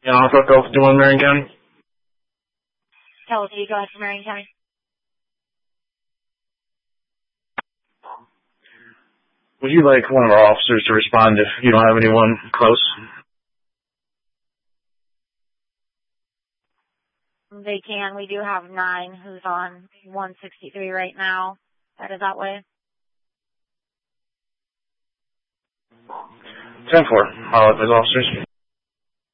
Yeah, I'll go do one Marion County. Tell us, go ahead for Marion County. Would you like one of our officers to respond if you don't have anyone close? They can. We do have 9 who's on 163 right now. That is that way. 10-4. I'll let those officers.